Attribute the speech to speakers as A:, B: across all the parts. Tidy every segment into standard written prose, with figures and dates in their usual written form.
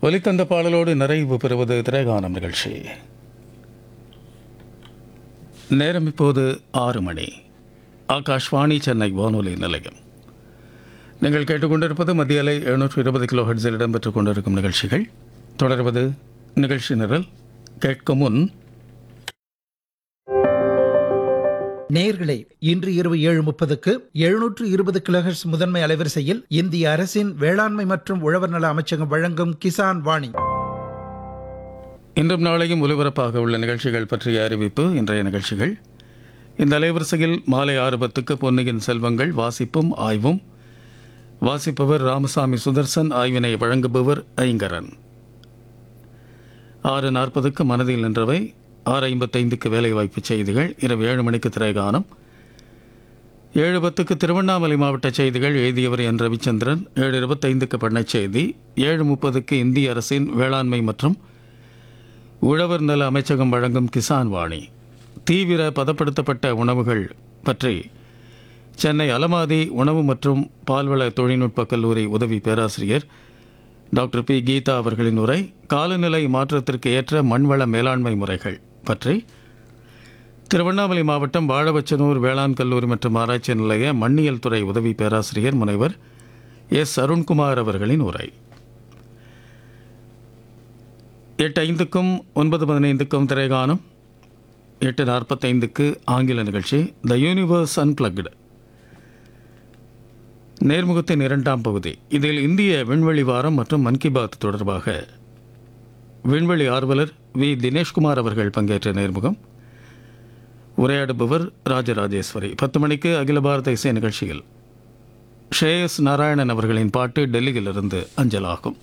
A: ஒலித்தந்த பாடலோடு நிறைவு பெறுவது திரைகானம் நிகழ்ச்சி. நேரம் இப்போது 6 மணி. ஆகாஷ்வாணி சென்னை வானொலி நிலையம். நீங்கள் கேட்டுக்கொண்டிருப்பது மத்திய அலை 720 கிலோ ஹெர்ட்ஸில் இடம்பெற்றுக் கொண்டிருக்கும் நிகழ்ச்சிகள். தொடர்வது நிகழ்ச்சி நிரல். கேட்கும் முன்
B: நேயர்களே, இன்று இரவு 7:30க்கு 720 கிலோஹெர்ட்ஸ் முதன்மை அலைவரிசையில் இந்திய அரசின் வேளாண்மை மற்றும் உழவர் நல அமைச்சகம் வழங்கும் கிசான் வாணி.
A: இன்றும் நாளையும் ஒலிபரப்பாக உள்ள நிகழ்ச்சிகள் பற்றிய அறிவிப்பு. இன்றைய நிகழ்ச்சிகள் இந்த அலைவரிசையில் மாலை 6:10க்கு பொன்னியின் செல்வங்கள் வாசிப்பும் ஆய்வும். வாசிப்பவர் ராமசாமி சுதர்சன். ஆய்வினை வழங்குபவர் ஐங்கரன். 6:40க்கு மனதில் நின்றவை. 6:55க்கு வேலைவாய்ப்பு செய்திகள். இரவு 7 மணிக்கு திரைகானம். 7:10க்கு திருவண்ணாமலை மாவட்ட செய்திகள். எழுதியவர் என் ரவிச்சந்திரன். 7:25க்கு பண்ணைச் செய்தி. 7:30க்கு இந்திய அரசின் வேளாண்மை மற்றும் உழவர் நல அமைச்சகம் வழங்கும் கிசான் வாணி. தீவிர பதப்படுத்தப்பட்ட உணவுகள் பற்றி சென்னை அலமாதி உணவு மற்றும் பால்வள தொழில்நுட்ப கல்லூரி உதவி பேராசிரியர் டாக்டர் பி கீதா அவர்களின் உரை. காலநிலை மாற்றத்திற்கு ஏற்ற மண்வள மேலாண்மை முறைகள் பற்றி திருவண்ணாமலை மாவட்டம் வாழவச்சனூர் வேளாண் கல்லூரி மற்றும் ஆராய்ச்சி நிலைய மண்ணியல் துறை உதவி பேராசிரியர் முனைவர் எஸ் அருண்குமார் அவர்களின் உரை. 8:05க்கும் 9:15க்கும் திரைகானம். 8:45க்கு ஆங்கில நிகழ்ச்சி த யூனிவர்ஸ் அன்பிளக்டு. நேர்முகத்தின் 2ஆம் பகுதி. இதில் இந்திய விண்வெளி வாரம் மற்றும் மன் கி பாத் தொடர்பாக விண்வெளி ஆர்வலர் வி தினேஷ்குமார் அவர்கள் பங்கேற்ற நேர்முகம். உரையாடுபவர் ராஜராஜேஸ்வரி. 10 மணிக்கு அகில பாரத இசை நிகழ்ச்சியில் ஷேயஸ் நாராயணன் அவர்களின் பாட்டு டெல்லியிலிருந்து அஞ்சலாகும்.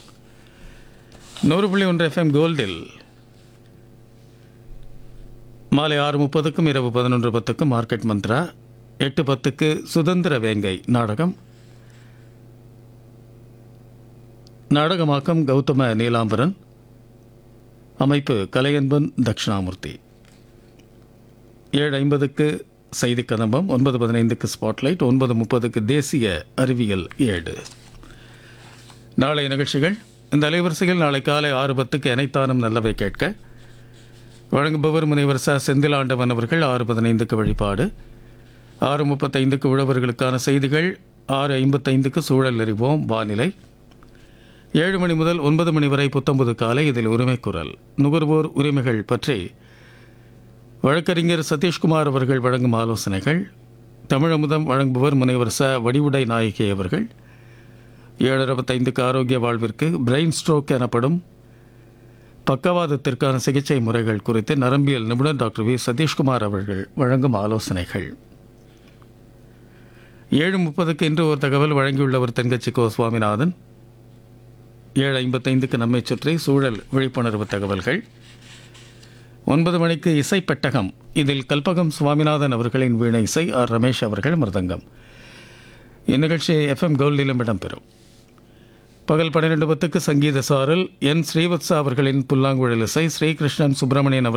A: 100.1 FM கோல்டில் மாலை 6:30க்கும் இரவு 11:10க்கும் மார்க்கெட் மந்த்ரா. 8:10க்கு சுதந்திர வேங்கை நாடகம். நாடகமாக்கம் கௌதம நீலாம்பரன். அமைப்பு கலையன்பன் தட்சிணாமூர்த்தி. 7:50க்கு செய்தி கதம்பம். 9:15க்கு ஸ்பாட்லைட். 9:30க்கு தேசிய அறிவியல் ஏடு. நாளைய நிகழ்ச்சிகள் இந்த அலைவரிசையில் நாளை காலை 6:10க்கு எனைத்தானும் நல்லவை கேட்க வழங்குபவர் முனைவர் ச செந்திலாண்டவன் அவர்கள். 6:15க்கு வழிபாடு. 6:35க்கு உழவர்களுக்கான செய்திகள். 6:55க்கு சூழல் அறிவோம் வானிலை. 7 மணி முதல் 9 மணி வரை புத்தம்புது காலை. இதில் உரிமை குரல் நுகர்வோர் உரிமைகள் பற்றி வழக்கறிஞர் சதீஷ்குமார் அவர்கள் வழங்கும் ஆலோசனைகள். தமிழமுதம் வழங்குபவர் முனைவர் ச வடிவுடை நாயகி அவர்கள். 7:25க்கு ஆரோக்கிய வாழ்விற்கு பிரெயின் ஸ்ட்ரோக் எனப்படும் பக்கவாதத்திற்கான சிகிச்சை முறைகள் குறித்து நரம்பியல் நிபுணர் டாக்டர் வி சதீஷ்குமார் அவர்கள் வழங்கும் ஆலோசனைகள். 7:30க்கு இன்று ஒரு தகவல் வழங்கியுள்ளவர் தென்கட்சி கோ சுவாமிநாதன். 7:55க்கு நம்மை சுற்றி சூழல் விழிப்புணர்வு தகவல்கள். 9 மணிக்கு இசைப்பெட்டகம். இதில் கல்பகம் சுவாமிநாதன் அவர்களின் வீணை இசை. ஆர் ரமேஷ் அவர்கள் மிருதங்கம். இந்நிகழ்ச்சி FM கோல்டிலும் இடம்பெறும். பகல் 12:10க்கு சங்கீத சாரல். என் ஸ்ரீவத்சா அவர்களின் புல்லாங்குழல் இசை. ஸ்ரீகிருஷ்ணன் சுப்பிரமணியன் அவர்கள்